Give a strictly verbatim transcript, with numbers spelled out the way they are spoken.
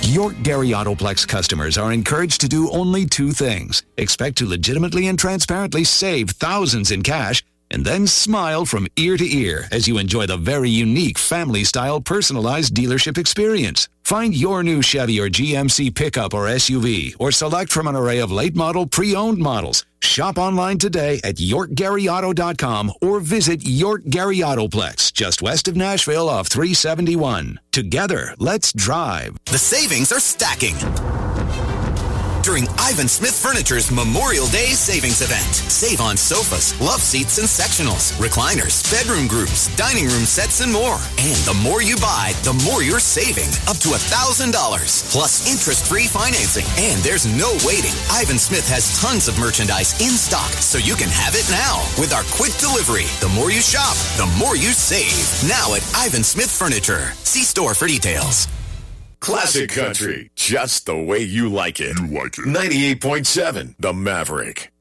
York Gary Autoplex customers are encouraged to do only two things. Expect to legitimately and transparently save thousands in cash, and then smile from ear to ear as you enjoy the very unique family-style personalized dealership experience. Find your new Chevy or G M C pickup or S U V, or select from an array of late-model pre-owned models. Shop online today at york gary auto dot com or visit York Gary Autoplex, just west of Nashville off three seventy-one. Together, let's drive. The savings are stacking during Ivan Smith Furniture's Memorial Day savings event. Save on sofas, love seats and sectionals, recliners, bedroom groups, dining room sets, and more. And the more you buy, the more you're saving. Up to one thousand dollars. Plus interest-free financing. And there's no waiting. Ivan Smith has tons of merchandise in stock, so you can have it now. With our quick delivery, the more you shop, the more you save. Now at Ivan Smith Furniture. See store for details. Classic country, just the way you like it. You like it. ninety-eight point seven, The Maverick.